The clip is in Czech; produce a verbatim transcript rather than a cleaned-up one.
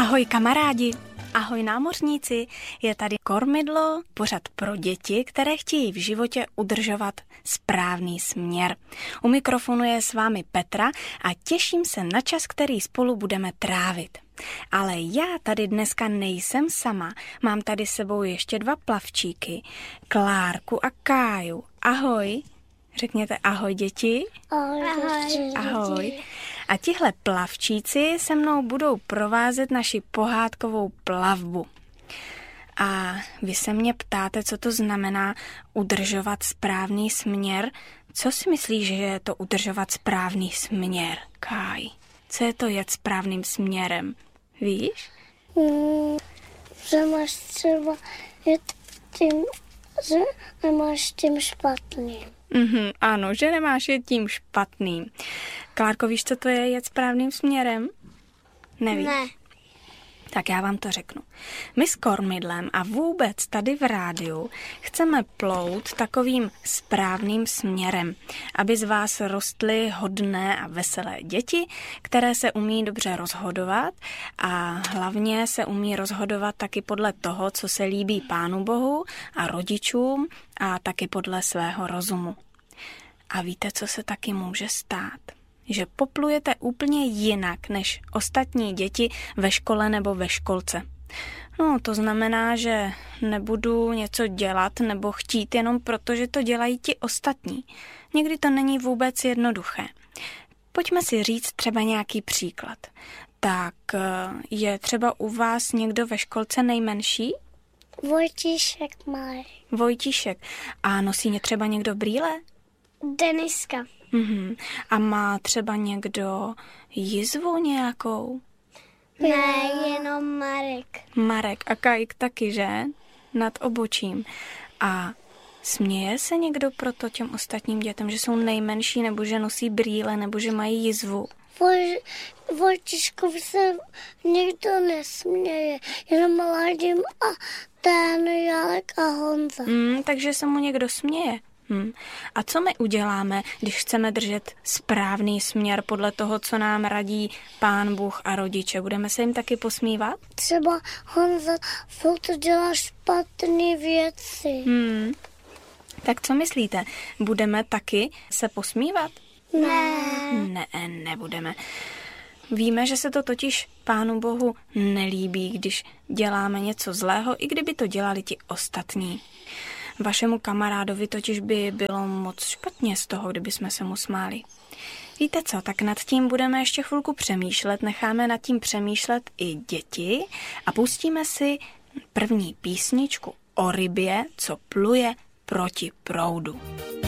Ahoj kamarádi, ahoj námořníci, je tady Kormidlo, pořad pro děti, které chtějí v životě udržovat správný směr. U mikrofonu je s vámi Petra a těším se na čas, který spolu budeme trávit. Ale já tady dneska nejsem sama, mám tady s sebou ještě dva plavčíky, Klárku a Káju. Ahoj, řekněte ahoj děti. Ahoj. Ahoj. Ahoj. A tihle plavčíci se mnou budou provázet naši pohádkovou plavbu. A vy se mě ptáte, co to znamená udržovat správný směr. Co si myslíš, že je to udržovat správný směr, Káj? Co je to jet správným směrem? Víš? Hmm, že máš třeba jet tím, že nemáš tím špatným. Mhm, ano, že nemáš jet tím špatným. Klárko, víš, co to je jet správným směrem? Nevíš? Ne. Tak já vám to řeknu. My s Kormidlem a vůbec tady v rádiu chceme plout takovým správným směrem, aby z vás rostly hodné a veselé děti, které se umí dobře rozhodovat a hlavně se umí rozhodovat taky podle toho, co se líbí Pánu Bohu a rodičům a taky podle svého rozumu. A víte, co se taky může stát? Že poplujete úplně jinak než ostatní děti ve škole nebo ve školce. No, to znamená, že nebudu něco dělat nebo chtít jenom proto, že to dělají ti ostatní. Někdy to není vůbec jednoduché. Pojďme si říct třeba nějaký příklad. Tak je třeba u vás někdo ve školce nejmenší? Vojtíšek má. Vojtíšek. A nosí třeba někdo brýle? Deniska. Mhm. A má třeba někdo jizvu nějakou? Ne, jenom Marek. Marek a Kajk taky, že? Nad obočím. A směje se někdo proto těm ostatním dětem, že jsou nejmenší, nebo že nosí brýle, nebo že mají jizvu? Voj, Vojtíškovi se nikdo nesměje, jenom Ladim a ten Jarek a Honza. Mm, takže se mu někdo směje. Hmm. A co my uděláme, když chceme držet správný směr podle toho, co nám radí Pán Bůh a rodiče? Budeme se jim taky posmívat? Třeba Honza furt dělá špatné věci. Hmm. Tak co myslíte? Budeme taky se posmívat? Ne. Ne, nebudeme. Víme, že se to totiž Pánu Bohu nelíbí, když děláme něco zlého, i kdyby to dělali ti ostatní. Vašemu kamarádovi totiž by bylo moc špatně z toho, kdyby jsme se mu smáli. Víte co, tak nad tím budeme ještě chvilku přemýšlet, necháme nad tím přemýšlet i děti a pustíme si první písničku o rybě, co pluje proti proudu.